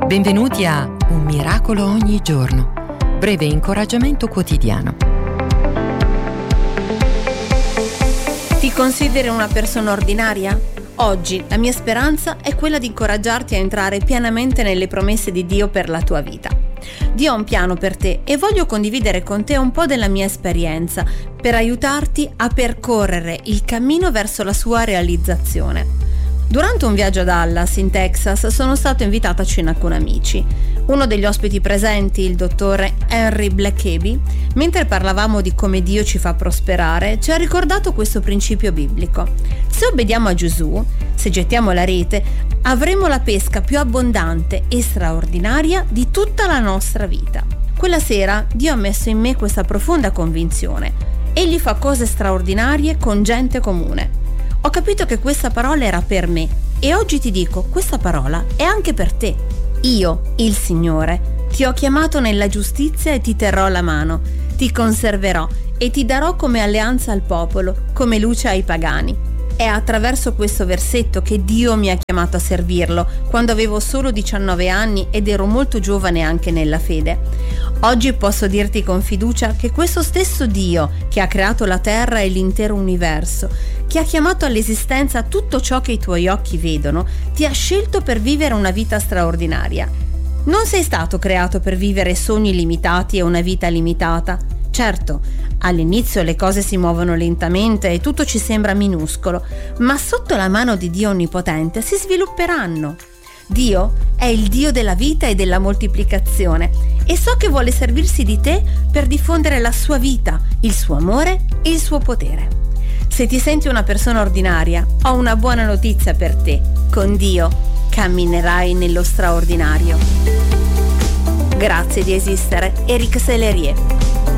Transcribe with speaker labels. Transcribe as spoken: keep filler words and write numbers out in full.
Speaker 1: Benvenuti a Un miracolo ogni giorno, breve incoraggiamento quotidiano.
Speaker 2: Ti consideri una persona ordinaria? Oggi la mia speranza è quella di incoraggiarti a entrare pienamente nelle promesse di Dio per la tua vita. Dio ha un piano per te e voglio condividere con te un po' della mia esperienza per aiutarti a percorrere il cammino verso la sua realizzazione. Durante un viaggio a Dallas, in Texas, sono stato invitato a cena con amici. Uno degli ospiti presenti, il dottore Henry Blackaby, mentre parlavamo di come Dio ci fa prosperare, ci ha ricordato questo principio biblico. Se obbediamo a Gesù, se gettiamo la rete, avremo la pesca più abbondante e straordinaria di tutta la nostra vita. Quella sera Dio ha messo in me questa profonda convinzione. Egli fa cose straordinarie con gente comune. Ho capito che questa parola era per me e oggi ti dico, questa parola è anche per te. Io, il Signore, ti ho chiamato nella giustizia e ti terrò la mano, ti conserverò e ti darò come alleanza al popolo, come luce ai pagani. È attraverso questo versetto che Dio mi ha chiamato a servirlo quando avevo solo diciannove anni ed ero molto giovane anche nella fede. Oggi posso dirti con fiducia che questo stesso Dio che ha creato la terra e l'intero universo, che ha chiamato all'esistenza tutto ciò che i tuoi occhi vedono, ti ha scelto per vivere una vita straordinaria. Non sei stato creato per vivere sogni limitati e una vita limitata. Certo, all'inizio le cose si muovono lentamente e tutto ci sembra minuscolo, ma sotto la mano di Dio Onnipotente si svilupperanno. Dio è il Dio della vita e della moltiplicazione e so che vuole servirsi di te per diffondere la sua vita, il suo amore e il suo potere. Se ti senti una persona ordinaria, ho una buona notizia per te. Con Dio camminerai nello straordinario. Grazie di esistere, Eric Sellerie.